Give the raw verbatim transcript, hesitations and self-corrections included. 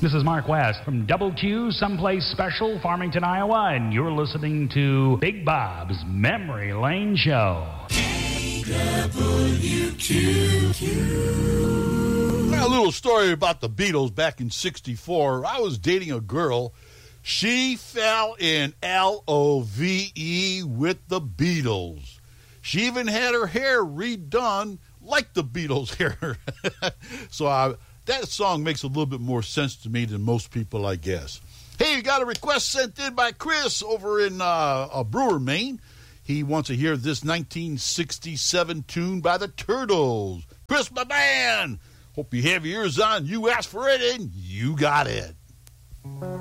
This is Mark West from Double Q, Someplace Special, Farmington, Iowa, and you're listening to Big Bob's Memory Lane Show. W Q Q. A little story about the Beatles back in sixty-four. I was dating a girl. She fell in L O V E with the Beatles. She even had her hair redone like the Beatles' hair. So I, that song makes a little bit more sense to me than most people, I guess. Hey, you got a request sent in by Chris over in uh, uh, Brewer, Maine. He wants to hear this nineteen sixty-seven tune by the Turtles. Chris, my man, hope you have your ears on. You asked for it, and you got it.